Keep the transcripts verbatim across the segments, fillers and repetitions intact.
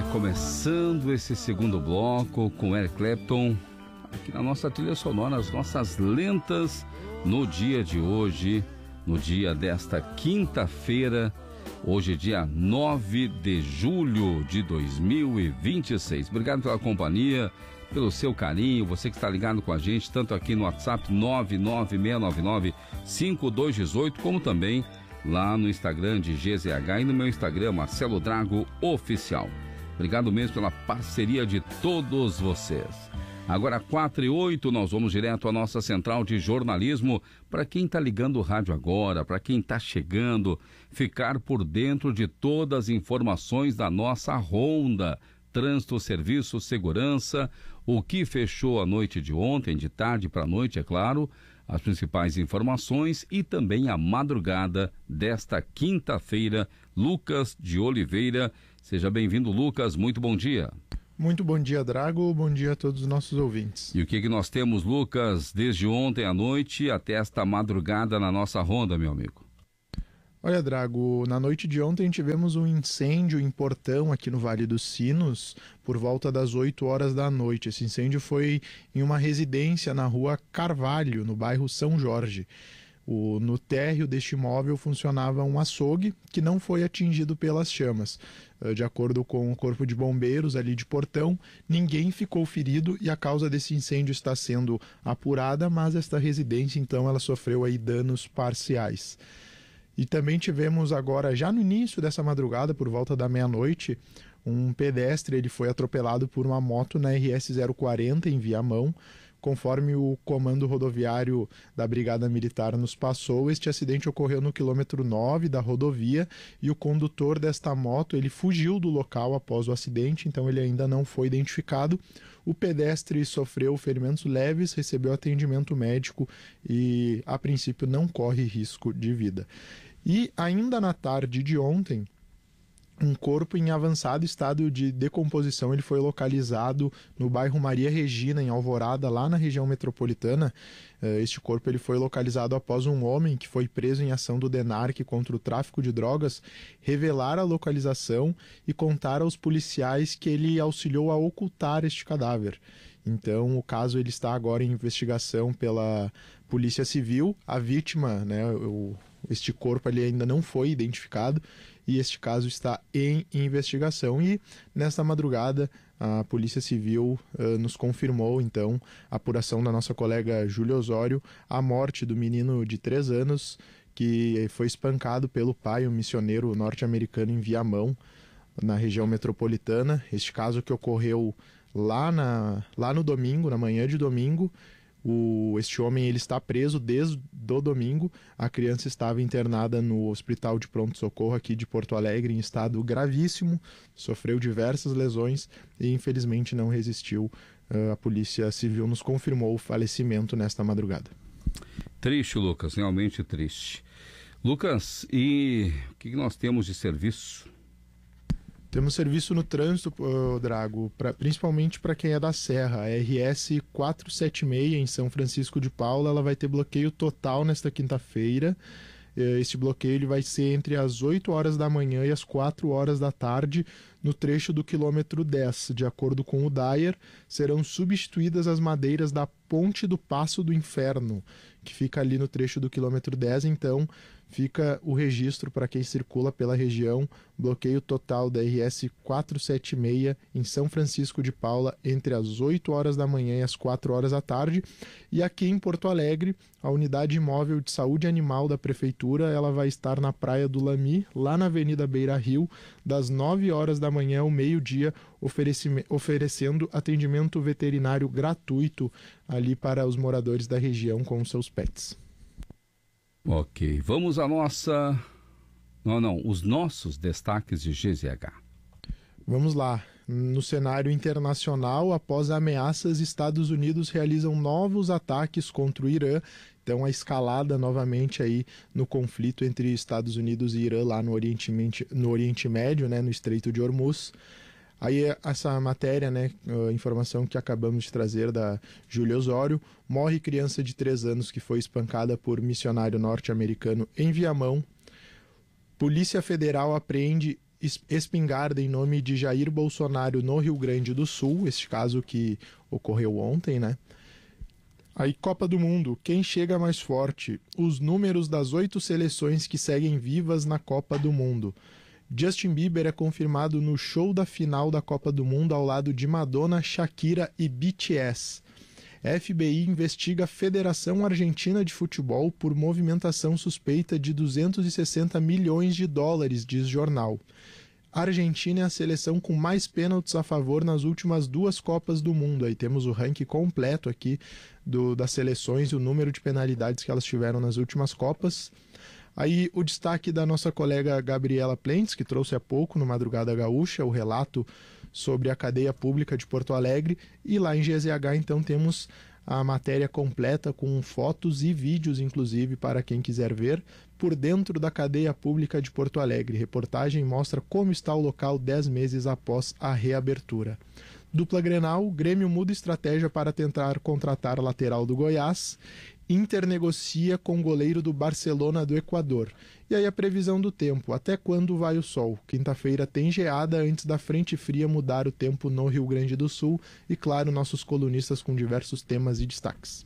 Começando esse segundo bloco com Eric Clapton, aqui na nossa trilha sonora, as nossas lentas no dia de hoje, no dia desta quinta-feira, hoje dia nove de julho de dois mil e vinte e seis. Obrigado pela companhia, pelo seu carinho, você que está ligado com a gente, tanto aqui no WhatsApp nove nove seis nove nove cinco dois um oito, como também lá no Instagram de G Z H e no meu Instagram, Marcelo Drago Oficial. Obrigado mesmo pela parceria de todos vocês. Agora, quatro e oito, nós vamos direto à nossa central de jornalismo. Para quem está ligando o rádio agora, para quem está chegando, ficar por dentro de todas as informações da nossa ronda. Trânsito, serviço, segurança, o que fechou a noite de ontem, de tarde para a noite, é claro, as principais informações e também a madrugada desta quinta-feira. Lucas de Oliveira, seja bem-vindo, Lucas, muito bom dia. Muito bom dia, Drago, bom dia a todos os nossos ouvintes. E o que, que nós temos, Lucas, desde ontem à noite até esta madrugada na nossa ronda, meu amigo? Olha, Drago, na noite de ontem tivemos um incêndio em Portão, aqui no Vale dos Sinos, por volta das oito horas da noite. Esse incêndio foi em uma residência na rua Carvalho, no bairro São Jorge. O, no térreo deste imóvel funcionava um açougue que não foi atingido pelas chamas. De acordo com o Corpo de Bombeiros ali de Portão, ninguém ficou ferido e a causa desse incêndio está sendo apurada, mas esta residência, então, ela sofreu aí danos parciais. E também tivemos agora, já no início dessa madrugada, por volta da meia-noite, um pedestre ele foi atropelado por uma moto na R S zero quarenta em Viamão. Conforme o comando rodoviário da Brigada Militar nos passou, este acidente ocorreu no quilômetro nove da rodovia e o condutor desta moto ele fugiu do local após o acidente, então ele ainda não foi identificado. O pedestre sofreu ferimentos leves, recebeu atendimento médico e, a princípio, não corre risco de vida. E ainda na tarde de ontem, um corpo em avançado estado de decomposição ele foi localizado no bairro Maria Regina, em Alvorada, lá na região metropolitana. Este corpo ele foi localizado após um homem que foi preso em ação do DENARC contra o tráfico de drogas revelar a localização e contar aos policiais que ele auxiliou a ocultar este cadáver. Então, o caso ele está agora em investigação pela Polícia Civil. A vítima, né, o, este corpo ali ainda não foi identificado e este caso está em investigação. E nesta madrugada, a Polícia Civil uh, nos confirmou, então, a apuração da nossa colega Júlia Osório, a morte do menino de três anos que foi espancado pelo pai, um missioneiro norte-americano em Viamão, na região metropolitana. Este caso que ocorreu lá, na, lá no domingo, na manhã de domingo. O, este homem ele está preso desde o domingo. A criança estava internada no Hospital de Pronto-Socorro aqui de Porto Alegre em estado gravíssimo, sofreu diversas lesões e infelizmente não resistiu. Uh, a Polícia Civil nos confirmou o falecimento nesta madrugada. Triste, Lucas, realmente triste. Lucas, e o que nós temos de serviço? Temos serviço no trânsito, uh, Drago, pra, principalmente para quem é da Serra. A R S quatrocentos e setenta e seis em São Francisco de Paula, ela vai ter bloqueio total nesta quinta-feira. Este bloqueio ele vai ser entre as oito horas da manhã e as quatro horas da tarde no trecho do quilômetro dez. De acordo com o Dyer, serão substituídas as madeiras da Ponte do Passo do Inferno, que fica ali no trecho do quilômetro dez. Então, fica o registro para quem circula pela região. Bloqueio total da R S quatrocentos e setenta e seis em São Francisco de Paula entre as oito horas da manhã e as quatro horas da tarde. E aqui em Porto Alegre, a Unidade Móvel de Saúde Animal da Prefeitura ela vai estar na Praia do Lami, lá na Avenida Beira Rio, das nove horas da manhã ao meio-dia, oferecendo atendimento veterinário gratuito ali para os moradores da região com os seus pets. Ok, vamos à nossa... Não, não, os nossos destaques de G Z H. Vamos lá. No cenário internacional, após ameaças, Estados Unidos realizam novos ataques contra o Irã. Então, a escalada novamente aí no conflito entre Estados Unidos e Irã lá no Oriente, no Oriente Médio, né, no Estreito de Hormuz. Aí essa matéria, né, a informação que acabamos de trazer da Júlia Osório, morre criança de três anos que foi espancada por missionário norte-americano em Viamão. Polícia Federal apreende espingarda em nome de Jair Bolsonaro no Rio Grande do Sul, este caso que ocorreu ontem, né? Aí, Copa do Mundo, quem chega mais forte? Os números das oito seleções que seguem vivas na Copa do Mundo. Justin Bieber é confirmado no show da final da Copa do Mundo ao lado de Madonna, Shakira e B T S. F B I investiga a Federação Argentina de Futebol por movimentação suspeita de duzentos e sessenta milhões de dólares, diz jornal. A Argentina é a seleção com mais pênaltis a favor nas últimas duas Copas do Mundo. Aí temos o ranking completo aqui do, das seleções e o número de penalidades que elas tiveram nas últimas Copas. Aí o destaque da nossa colega Gabriela Plentes, que trouxe há pouco no Madrugada Gaúcha o relato sobre a cadeia pública de Porto Alegre. E lá em G Z H, então, temos a matéria completa com fotos e vídeos, inclusive, para quem quiser ver, por dentro da cadeia pública de Porto Alegre. Reportagem mostra como está o local dez meses após a reabertura. Dupla Grenal, Grêmio muda estratégia para tentar contratar lateral do Goiás. Inter negocia com o goleiro do Barcelona do Equador. E aí a previsão do tempo, até quando vai o sol? Quinta-feira tem geada antes da frente fria mudar o tempo no Rio Grande do Sul. E claro, nossos colunistas com diversos temas e destaques.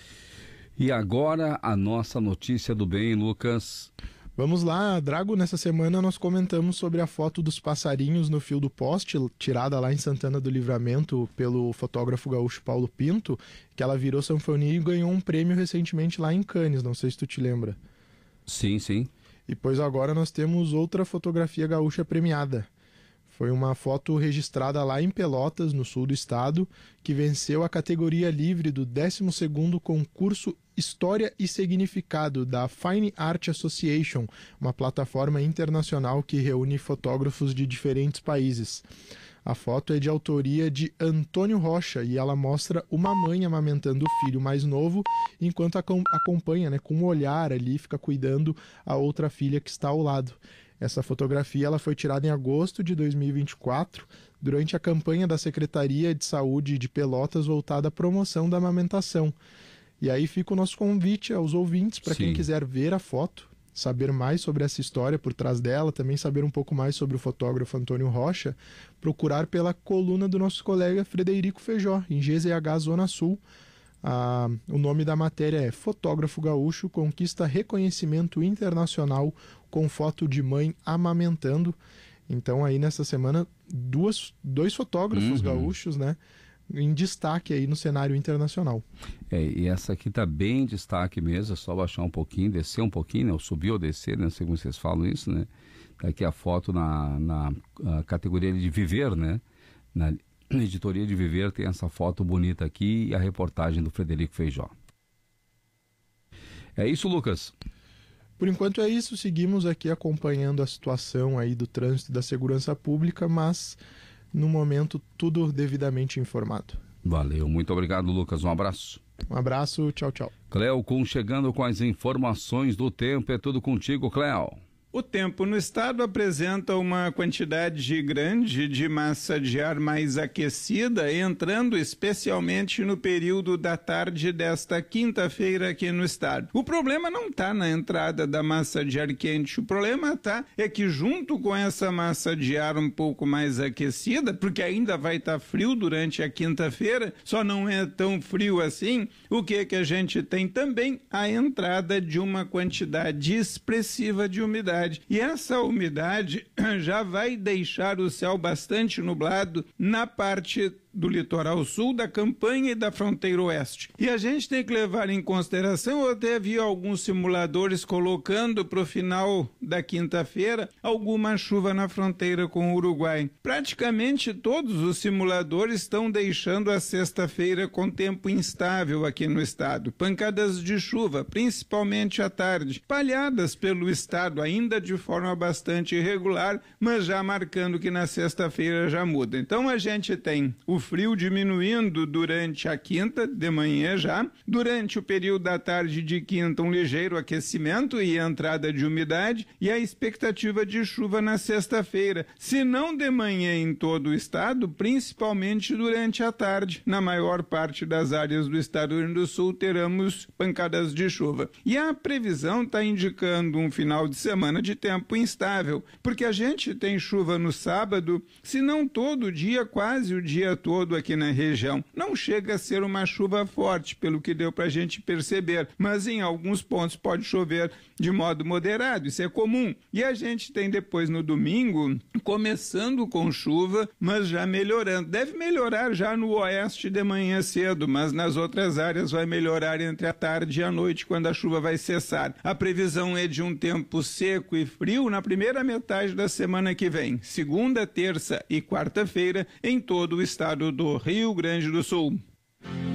E agora a nossa notícia do bem, Lucas. Vamos lá, Drago, nessa semana nós comentamos sobre a foto dos passarinhos no fio do poste, tirada lá em Santana do Livramento pelo fotógrafo gaúcho Paulo Pinto, que ela virou sanfonia e ganhou um prêmio recentemente lá em Cannes, não sei se tu te lembra. Sim, sim. E pois agora nós temos outra fotografia gaúcha premiada. Foi uma foto registrada lá em Pelotas, no sul do estado, que venceu a categoria livre do décimo segundo concurso História e Significado da Fine Art Association, uma plataforma internacional que reúne fotógrafos de diferentes países. A foto é de autoria de Antônio Rocha e ela mostra uma mãe amamentando o filho mais novo, enquanto acompanha, né, com um olhar ali, fica cuidando a outra filha que está ao lado. Essa fotografia ela foi tirada em agosto de dois mil e vinte e quatro, durante a campanha da Secretaria de Saúde de Pelotas voltada à promoção da amamentação. E aí fica o nosso convite aos ouvintes, para quem quiser ver a foto, saber mais sobre essa história por trás dela, também saber um pouco mais sobre o fotógrafo Antônio Rocha, procurar pela coluna do nosso colega Frederico Feijó, em G Z H Zona Sul. Ah, o nome da matéria é Fotógrafo Gaúcho conquista reconhecimento internacional com foto de mãe amamentando. Então aí nessa semana duas, dois fotógrafos uhum. gaúchos, né, em destaque aí no cenário internacional. É, e essa aqui tá bem em destaque mesmo, é só baixar um pouquinho, descer um pouquinho, né, ou subir ou descer, né, não sei como vocês falam isso, né. Tá aqui a foto na, na a categoria de viver, né, na editoria de Viver tem essa foto bonita aqui e a reportagem do Frederico Feijó. É isso, Lucas? Por enquanto é isso, seguimos aqui acompanhando a situação aí do trânsito e da segurança pública, mas no momento tudo devidamente informado. Valeu, muito obrigado, Lucas, um abraço. Um abraço, tchau, tchau. Cleocum chegando com as informações do tempo, é tudo contigo, Cleo. O tempo no estado apresenta uma quantidade grande de massa de ar mais aquecida, entrando especialmente no período da tarde desta quinta-feira aqui no estado. O problema não está na entrada da massa de ar quente, o problema tá é que junto com essa massa de ar um pouco mais aquecida, porque ainda vai estar tá frio durante a quinta-feira, só não é tão frio assim, o que que a gente tem também? A entrada de uma quantidade expressiva de umidade. E essa umidade já vai deixar o céu bastante nublado na parte do litoral sul, da campanha e da fronteira oeste. E a gente tem que levar em consideração, eu até vi alguns simuladores colocando para o final da quinta-feira alguma chuva na fronteira com o Uruguai. Praticamente todos os simuladores estão deixando a sexta-feira com tempo instável aqui no estado. Pancadas de chuva, principalmente à tarde, espalhadas pelo estado ainda de forma bastante irregular, mas já marcando que na sexta-feira já muda. Então a gente tem o frio diminuindo durante a quinta, de manhã já. Durante o período da tarde de quinta, um ligeiro aquecimento e entrada de umidade, e a expectativa de chuva na sexta-feira, se não de manhã em todo o estado, principalmente durante a tarde. Na maior parte das áreas do estado do Rio Grande do Sul teremos pancadas de chuva. E a previsão está indicando um final de semana de tempo instável, porque a gente tem chuva no sábado, se não todo dia, quase o dia todo aqui na região. Não chega a ser uma chuva forte, pelo que deu para a gente perceber, mas em alguns pontos pode chover de modo moderado, isso é comum. E a gente tem depois no domingo, começando com chuva, mas já melhorando. Deve melhorar já no oeste de manhã cedo, mas nas outras áreas vai melhorar entre a tarde e a noite, quando a chuva vai cessar. A previsão é de um tempo seco e frio na primeira metade da semana que vem, segunda, terça e quarta-feira, em todo o estado do Rio Grande do Sul.